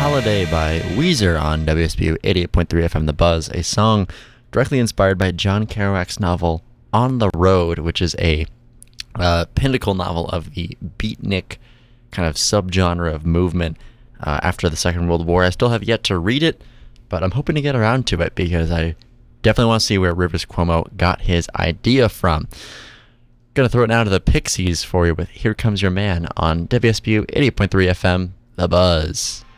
Holiday by Weezer on WSBU 88.3 FM The Buzz, a song directly inspired by John Kerouac's novel On the Road, which is a pinnacle novel of the beatnik kind of subgenre of movement after the Second World War. I still have yet to read it, but I'm hoping to get around to it because I definitely want to see where Rivers Cuomo got his idea from. Gonna throw it now to the Pixies for you with Here Comes Your Man on WSBU 88.3 FM The Buzz.